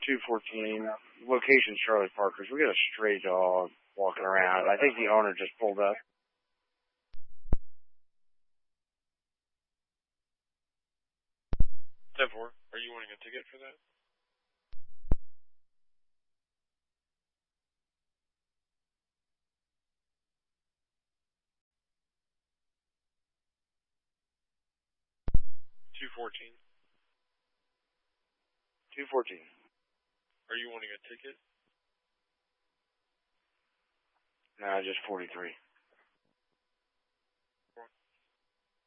214. Location Charlie Parkers. We got a stray dog walking around. I think the owner just pulled up. 10-4. Are you wanting a ticket for that? $214. 214. Are you wanting a ticket? Nah, just 43.